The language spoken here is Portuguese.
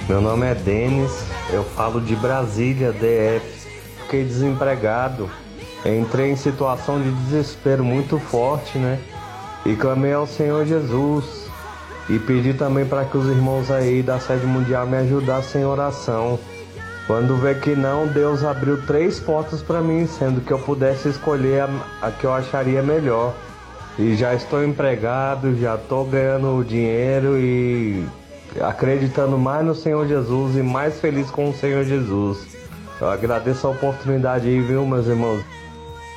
Meu nome é Denis, eu falo de Brasília, DF. Fiquei desempregado, entrei em situação de desespero muito forte, né? E clamei ao Senhor Jesus e pedi também para que os irmãos aí da sede mundial me ajudassem em oração. Quando vê que não, Deus abriu 3 portas para mim, sendo que eu pudesse escolher a que eu acharia melhor. E já estou empregado, já estou ganhando dinheiro e acreditando mais no Senhor Jesus e mais feliz com o Senhor Jesus. Eu agradeço a oportunidade aí, viu, meus irmãos?